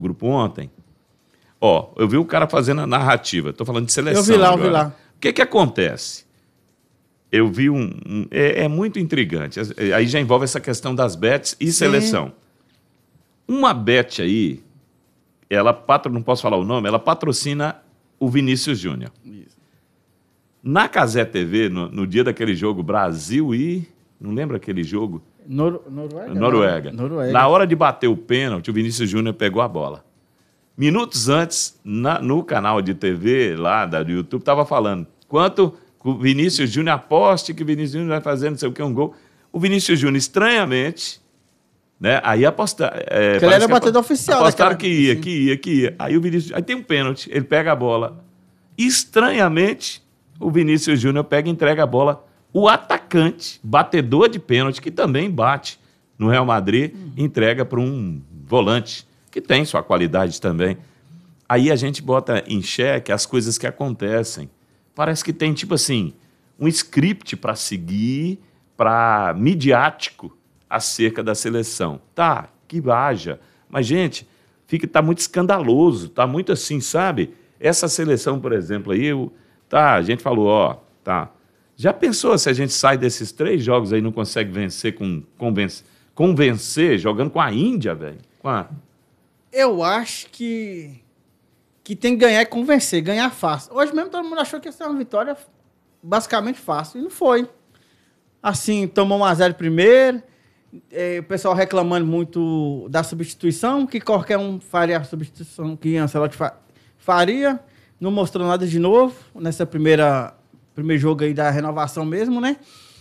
grupo ontem. Ó, eu vi o cara fazendo a narrativa. Estou falando de seleção. Eu vi lá. O que acontece? Eu vi é muito intrigante. Aí já envolve essa questão das bets e seleção. Uma bet aí, não posso falar o nome, ela patrocina o Vinícius Júnior. Isso. Na Cazé TV, no dia daquele jogo Brasil e... Não lembra aquele jogo? Noruega. Na hora de bater o pênalti, o Vinícius Júnior pegou a bola. Minutos antes, no canal de TV lá do YouTube, estava falando quanto o Vinícius Júnior aposte que o Vinícius Júnior vai fazer não sei o que, um gol. O Vinícius Júnior, estranhamente, né? Aí apostaram. Porque ele era batedor oficial. Apostaram que ia. Aí o Vinícius. Aí tem um pênalti, ele pega a bola. Estranhamente, o Vinícius Júnior pega e entrega a bola. O atacante, batedor de pênalti, que também bate no Real Madrid, entrega para um volante, que tem sua qualidade também. Aí a gente bota em xeque as coisas que acontecem. Parece que tem, tipo assim, um script para seguir, para midiático, acerca da seleção. Tá, que haja. Mas, gente, tá muito escandaloso, tá muito assim, sabe? Essa seleção, por exemplo, aí, a gente falou, já pensou se a gente sai desses 3 jogos aí e não consegue vencer, convencer jogando com a Índia, velho? Eu acho que tem que ganhar e convencer, ganhar fácil. Hoje mesmo todo mundo achou que ia ser uma vitória basicamente fácil, e não foi. Assim, tomou 1-0 primeiro, o pessoal reclamando muito da substituição, que qualquer um faria a substituição que Ancelotti faria, não mostrou nada de novo nessa primeiro jogo aí da renovação mesmo, né?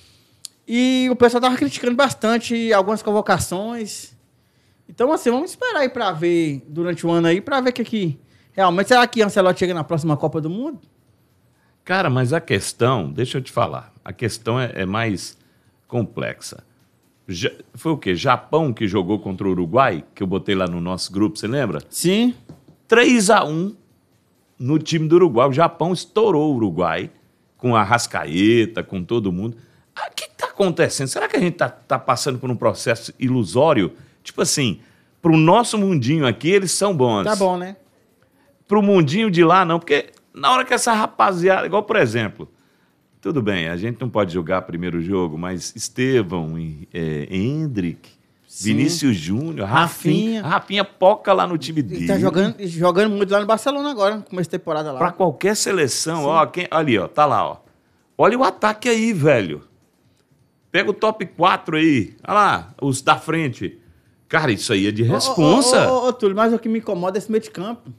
E o pessoal tava criticando bastante algumas convocações. Então, assim, vamos esperar aí para ver durante o ano aí, para ver que realmente, será que Ancelotti chega na próxima Copa do Mundo? Cara, mas a questão, deixa eu te falar, a questão é mais complexa. Foi o quê? Japão que jogou contra o Uruguai, que eu botei lá no nosso grupo, você lembra? Sim. 3-1 no time do Uruguai. O Japão estourou o Uruguai, com a Arrascaeta, com todo mundo. O que está acontecendo? Será que a gente tá passando por um processo ilusório? Tipo assim, pro nosso mundinho aqui, eles são bons. Tá bom, né? Pro mundinho de lá, não. Porque na hora que essa rapaziada... Igual, por exemplo, tudo bem, a gente não pode jogar primeiro jogo, mas Estevão, Hendrick, sim, Vinícius Júnior, Rafinha poca lá no time dele. Ele tá jogando muito lá no Barcelona agora, no começo de temporada lá. Pra qualquer seleção, ó, ali, ó, tá lá, ó. Olha o ataque aí, velho. Pega o top 4 aí. Olha lá, os da frente. Cara, isso aí é de responsa. Ô, Túlio, mas o que me incomoda é esse meio de campo.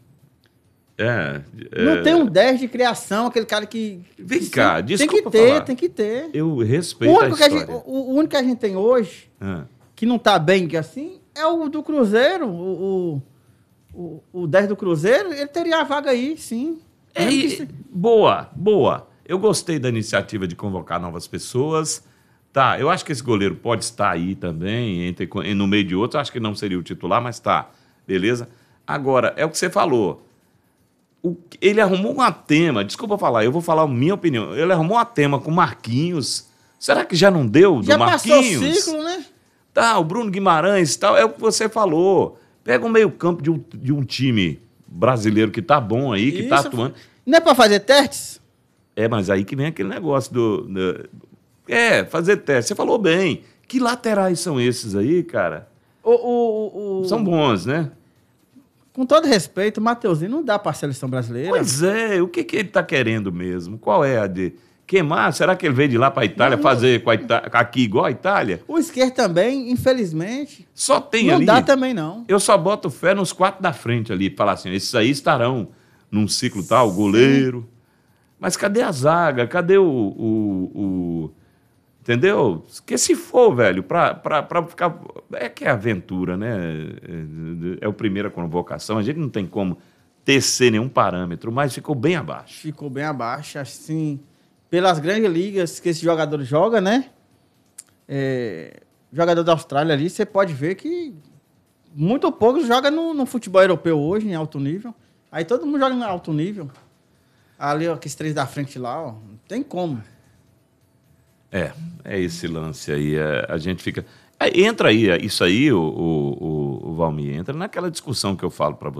Não tem um 10 de criação, aquele cara que... Vem cá, desculpa Tem que ter. Eu respeito a história. O único que a gente tem hoje, que não tá bem assim, é o do Cruzeiro. O 10 do Cruzeiro, ele teria a vaga aí, sim. Boa. Eu gostei da iniciativa de convocar novas pessoas. Tá, eu acho que esse goleiro pode estar aí também, no meio de outros. Acho que não seria o titular, mas tá, beleza. Agora, é o que você falou. Ele arrumou um tema, desculpa falar, eu vou falar a minha opinião. Ele arrumou um tema com o Marquinhos. Será que já não deu do Marquinhos? Já passou o ciclo, né? Tá, o Bruno Guimarães e tal, é o que você falou. Pega o meio-campo de um time brasileiro que tá bom aí, que tá atuando. Não é pra fazer testes? Mas aí que vem aquele negócio fazer teste. Você falou bem. Que laterais são esses aí, cara? São bons, né? Com todo respeito, o Mateuzinho não dá para a seleção brasileira. Pois é, o que ele está querendo mesmo? Qual é a de queimar? Será que ele veio de lá para a Itália fazer aqui igual a Itália? O esquerdo também, infelizmente. Só tem não ali. Não dá também, não. Eu só boto fé nos 4 da frente ali, falar assim, esses aí estarão num ciclo tal, o goleiro. Mas cadê a zaga? Cadê entendeu? Que se for, velho, pra ficar... É que é aventura, né? É a primeira convocação. A gente não tem como tecer nenhum parâmetro, mas ficou bem abaixo. Ficou bem abaixo, assim, pelas grandes ligas que esse jogador joga, né? Jogador da Austrália ali, você pode ver que muito poucos jogam no futebol europeu hoje, em alto nível. Aí todo mundo joga em alto nível. Ali, ó, aqueles 3 da frente lá, ó, não tem como. É esse lance aí. A gente fica... Entra aí, isso aí, o Valmir, entra naquela discussão que eu falo para